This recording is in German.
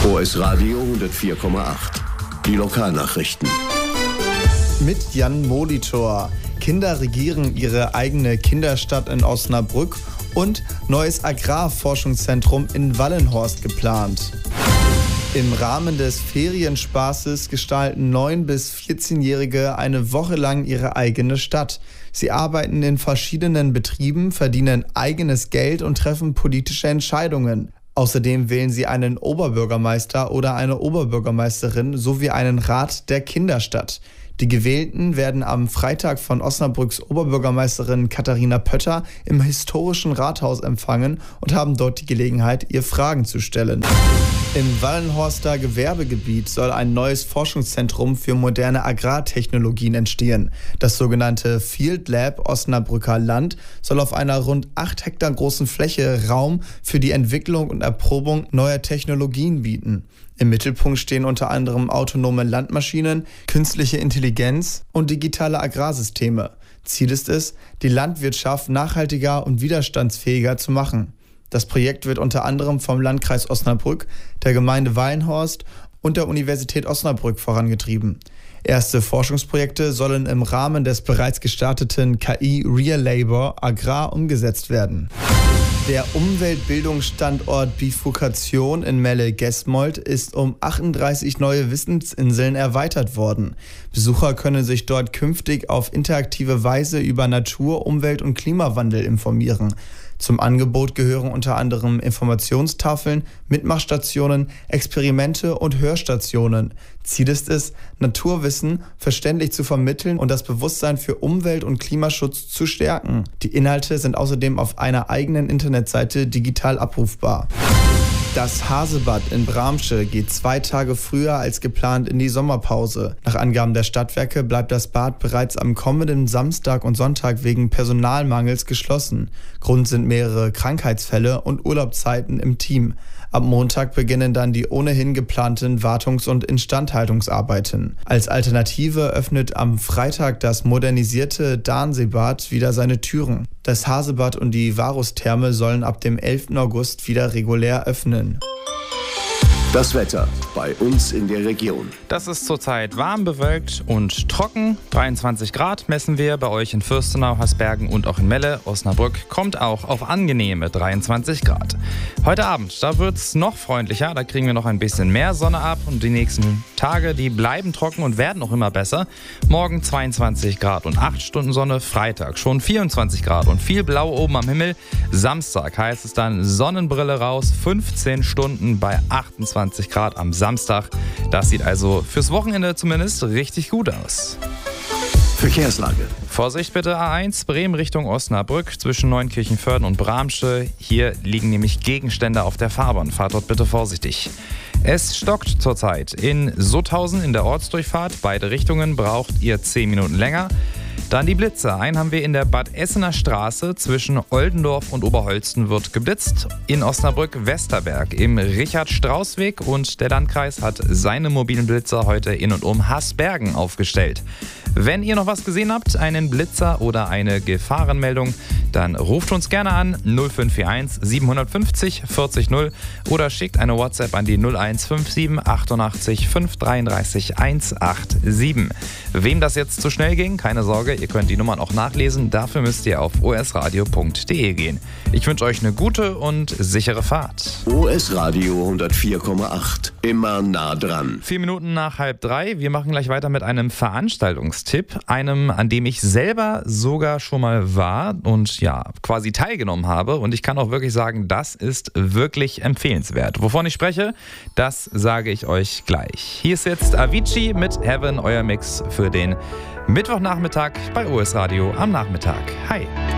OS Radio 104,8. Die Lokalnachrichten. Mit Jan Molitor. Kinder regieren ihre eigene Kinderstadt in Osnabrück und neues Agrarforschungszentrum in Wallenhorst geplant. Im Rahmen des Ferienspaßes gestalten 9- bis 14-Jährige eine Woche lang ihre eigene Stadt. Sie arbeiten in verschiedenen Betrieben, verdienen eigenes Geld und treffen politische Entscheidungen. Außerdem wählen sie einen Oberbürgermeister oder eine Oberbürgermeisterin sowie einen Rat der Kinderstadt. Die Gewählten werden am Freitag von Osnabrücks Oberbürgermeisterin Katharina Pötter im historischen Rathaus empfangen und haben dort die Gelegenheit, ihr Fragen zu stellen. Im Wallenhorster Gewerbegebiet soll ein neues Forschungszentrum für moderne Agrartechnologien entstehen. Das sogenannte Field Lab Osnabrücker Land soll auf einer rund 8 Hektar großen Fläche Raum für die Entwicklung und Erprobung neuer Technologien bieten. Im Mittelpunkt stehen unter anderem autonome Landmaschinen, künstliche Intelligenz und digitale Agrarsysteme. Ziel ist es, die Landwirtschaft nachhaltiger und widerstandsfähiger zu machen. Das Projekt wird unter anderem vom Landkreis Osnabrück, der Gemeinde Wallenhorst und der Universität Osnabrück vorangetrieben. Erste Forschungsprojekte sollen im Rahmen des bereits gestarteten KI Real Labor Agrar umgesetzt werden. Der Umweltbildungsstandort Bifurkation in Melle-Gesmold ist um 38 neue Wissensinseln erweitert worden. Besucher können sich dort künftig auf interaktive Weise über Natur-, Umwelt- und Klimawandel informieren. Zum Angebot gehören unter anderem Informationstafeln, Mitmachstationen, Experimente und Hörstationen. Ziel ist es, Naturwissen verständlich zu vermitteln und das Bewusstsein für Umwelt- und Klimaschutz zu stärken. Die Inhalte sind außerdem auf einer eigenen Internetseite digital abrufbar. Das Hasebad in Bramsche geht 2 Tage früher als geplant in die Sommerpause. Nach Angaben der Stadtwerke bleibt das Bad bereits am kommenden Samstag und Sonntag wegen Personalmangels geschlossen. Grund sind mehrere Krankheitsfälle und Urlaubszeiten im Team. Ab Montag beginnen dann die ohnehin geplanten Wartungs- und Instandhaltungsarbeiten. Als Alternative öffnet am Freitag das modernisierte Dahnseebad wieder seine Türen. Das Hasebad und die Varustherme sollen ab dem 11. August wieder regulär öffnen. Das Wetter bei uns in der Region. Das ist zurzeit warm, bewölkt und trocken. 23 Grad messen wir bei euch in Fürstenau, Hasbergen und auch in Melle. Osnabrück kommt auch auf angenehme 23 Grad. Heute Abend, da wird es noch freundlicher. Da kriegen wir noch ein bisschen mehr Sonne ab. Und die nächsten Tage, die bleiben trocken und werden auch immer besser. Morgen 22 Grad und 8 Stunden Sonne. Freitag schon 24 Grad und viel Blau oben am Himmel. Samstag heißt es dann Sonnenbrille raus. 15 Stunden bei 28 Grad am Samstag. Das sieht also fürs Wochenende zumindest richtig gut aus. Verkehrslage. Vorsicht bitte, A1 Bremen Richtung Osnabrück zwischen Neunkirchenvörden und Bramsche. Hier liegen nämlich Gegenstände auf der Fahrbahn. Fahrt dort bitte vorsichtig. Es stockt zurzeit in Sutthausen in der Ortsdurchfahrt. Beide Richtungen braucht ihr 10 Minuten länger. Dann die Blitze. Einen haben wir in der Bad Essener Straße zwischen Oldendorf und Oberholsten wird geblitzt. In Osnabrück-Westerberg im Richard-Strauß-Weg und der Landkreis hat seine mobilen Blitzer heute in und um Hasbergen aufgestellt. Wenn ihr noch was gesehen habt, einen Blitzer oder eine Gefahrenmeldung, dann ruft uns gerne an 0541 750 40 0 oder schickt eine WhatsApp an die 0157 88 533 187. Wem das jetzt zu schnell ging, keine Sorge, ihr könnt die Nummern auch nachlesen. Dafür müsst ihr auf osradio.de gehen. Ich wünsche euch eine gute und sichere Fahrt. OS Radio 104,8. Immer nah dran. 4 Minuten nach 2:30. Wir machen gleich weiter mit einem Veranstaltungstipp. Einem, an dem ich selber sogar schon mal war und ja, quasi teilgenommen habe. Und ich kann auch wirklich sagen, das ist wirklich empfehlenswert. Wovon ich spreche, das sage ich euch gleich. Hier ist jetzt Avicii mit Heaven, euer Mix für den Mittwochnachmittag bei OS Radio am Nachmittag. Hi!